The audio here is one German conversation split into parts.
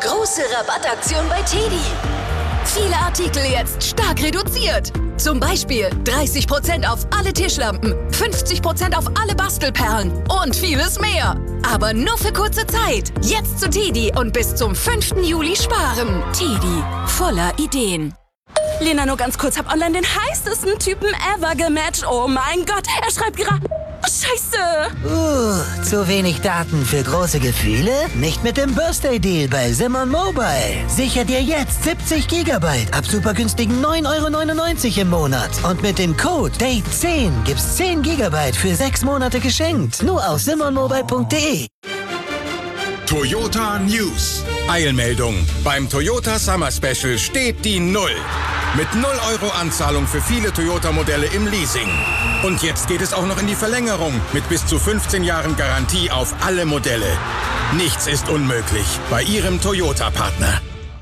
Große Rabattaktion bei TEDi. Viele Artikel jetzt stark reduziert. Zum Beispiel 30% auf alle Tischlampen, 50% auf alle Bastelperlen und vieles mehr. Aber nur für kurze Zeit. Jetzt zu TEDi und bis zum 5. Juli sparen. TEDi, voller Ideen. Lena, nur ganz kurz, hab online den heißesten Typen ever gematcht. Oh mein Gott, er schreibt gerade... Oh, Scheiße! Zu wenig Daten für große Gefühle? Nicht mit dem Birthday-Deal bei Simon Mobile. Sicher dir jetzt 70 GB ab super günstigen 9,99 € im Monat. Und mit dem Code DATE10 gibt's 10 GB für 6 Monate geschenkt. Nur auf simonmobile.de. Toyota News. Eilmeldung. Beim Toyota Summer Special steht die 0. Mit 0 € Anzahlung für viele Toyota-Modelle im Leasing. Und jetzt geht es auch noch in die Verlängerung mit bis zu 15 Jahren Garantie auf alle Modelle. Nichts ist unmöglich bei Ihrem Toyota-Partner.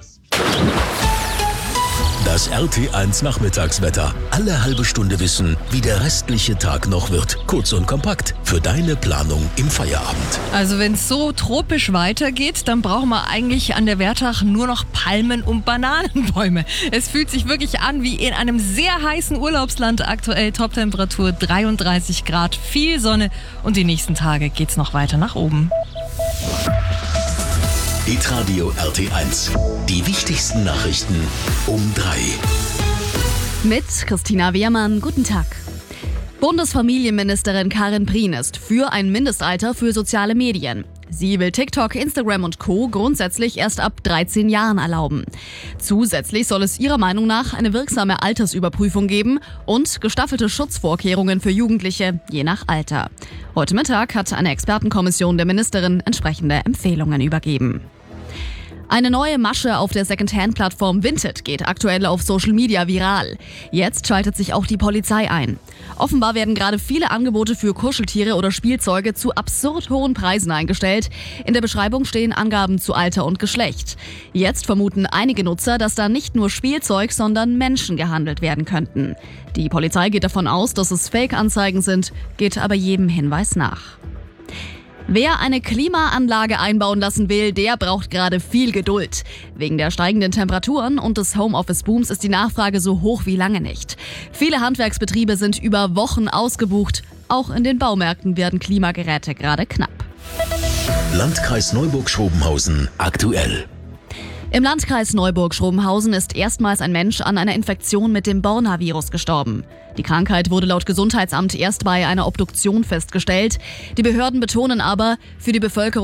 Das RT1 Nachmittagswetter. Alle halbe Stunde wissen, wie der restliche Tag noch wird. Kurz und kompakt für deine Planung im Feierabend. Also wenn es so tropisch weitergeht, dann brauchen wir eigentlich an der Wertach nur noch Palmen und Bananenbäume. Es fühlt sich wirklich an wie in einem sehr heißen Urlaubsland. Aktuell Toptemperatur 33 Grad, viel Sonne und die nächsten Tage geht's noch weiter nach oben. Hitradio RT1. Die wichtigsten Nachrichten um 3. Mit Christina Wehrmann. Guten Tag. Bundesfamilienministerin Karin Prien ist für ein Mindestalter für soziale Medien. Sie will TikTok, Instagram und Co. grundsätzlich erst ab 13 Jahren erlauben. Zusätzlich soll es ihrer Meinung nach eine wirksame Altersüberprüfung geben und gestaffelte Schutzvorkehrungen für Jugendliche, je nach Alter. Heute Mittag hat eine Expertenkommission der Ministerin entsprechende Empfehlungen übergeben. Eine neue Masche auf der Secondhand-Plattform Vinted geht aktuell auf Social Media viral. Jetzt schaltet sich auch die Polizei ein. Offenbar werden gerade viele Angebote für Kuscheltiere oder Spielzeuge zu absurd hohen Preisen eingestellt. In der Beschreibung stehen Angaben zu Alter und Geschlecht. Jetzt vermuten einige Nutzer, dass da nicht nur Spielzeug, sondern Menschen gehandelt werden könnten. Die Polizei geht davon aus, dass es Fake-Anzeigen sind, geht aber jedem Hinweis nach. Wer eine Klimaanlage einbauen lassen will, der braucht gerade viel Geduld. Wegen der steigenden Temperaturen und des Homeoffice-Booms ist die Nachfrage so hoch wie lange nicht. Viele Handwerksbetriebe sind über Wochen ausgebucht. Auch in den Baumärkten werden Klimageräte gerade knapp. Landkreis Neuburg-Schrobenhausen aktuell. Im Landkreis Neuburg-Schrobenhausen ist erstmals ein Mensch an einer Infektion mit dem Borna-Virus gestorben. Die Krankheit wurde laut Gesundheitsamt erst bei einer Obduktion festgestellt. Die Behörden betonen aber, für die Bevölkerung